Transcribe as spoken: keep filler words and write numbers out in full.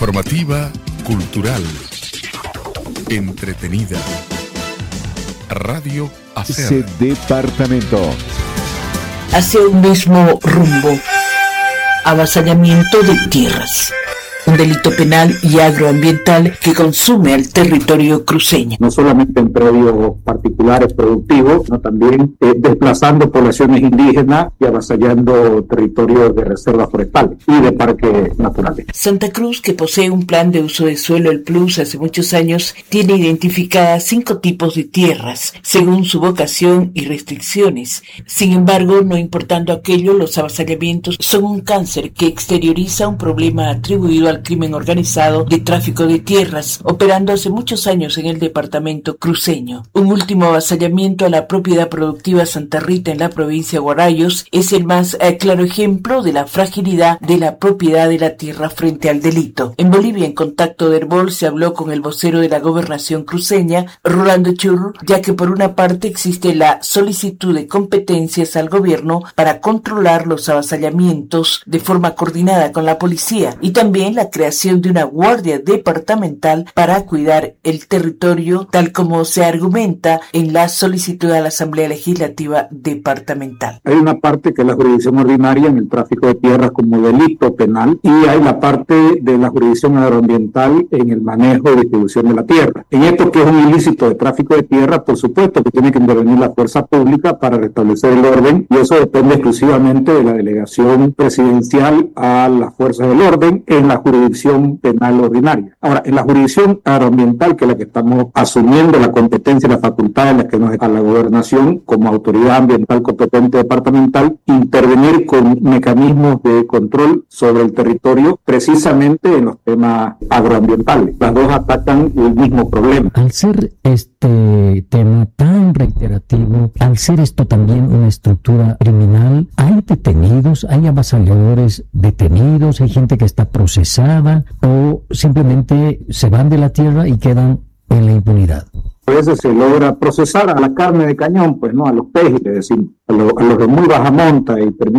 Informativa, cultural, entretenida. Radio Hacer. Ese departamento. Hacia un mismo rumbo. Avasallamiento de tierras. Un delito penal y agroambiental que consume al territorio cruceño. No solamente en predios particulares productivos, sino también eh, desplazando poblaciones indígenas y avasallando territorios de reserva forestal y de parques naturales. Santa Cruz, que posee un plan de uso de suelo, el Plus, hace muchos años, tiene identificadas cinco tipos de tierras, según su vocación y restricciones. Sin embargo, no importando aquello, los avasallamientos son un cáncer que exterioriza un problema atribuido al crimen organizado de tráfico de tierras, operando hace muchos años en el departamento cruceño. Un último avasallamiento a la propiedad productiva Santa Rita en la provincia de Guarayos es el más eh, claro ejemplo de la fragilidad de la propiedad de la tierra frente al delito. En Bolivia, en Contacto de Herbol, se habló con el vocero de la gobernación cruceña, Rolando Churr, ya que por una parte existe la solicitud de competencias al gobierno para controlar los avasallamientos de forma coordinada con la policía, y también la la creación de una guardia departamental para cuidar el territorio, tal como se argumenta en la solicitud a la Asamblea Legislativa Departamental. Hay una parte que es la jurisdicción ordinaria en el tráfico de tierras como delito penal, y hay la parte de la jurisdicción agroambiental en el manejo y distribución de la tierra. En esto que es un ilícito de tráfico de tierra, por supuesto que tiene que intervenir la fuerza pública para restablecer el orden, y eso depende exclusivamente de la delegación presidencial a las fuerzas del orden en la jurisdicción penal ordinaria. Ahora, en la jurisdicción agroambiental, que es la que estamos asumiendo la competencia y la facultad en la que nos da la gobernación como autoridad ambiental competente departamental, intervenir con mecanismos de control sobre el territorio precisamente en los temas agroambientales. Las dos atacan el mismo problema. Al ser este tema tan reiterativo, al ser esto también una estructura criminal, hay detenidos, hay avasalladores detenidos, hay gente que está procesada, o simplemente se van de la tierra y quedan en la impunidad. A veces se logra procesar a la carne de cañón, pues no, a los pejes, le decimos, a, lo, a los de muy baja monta, y termina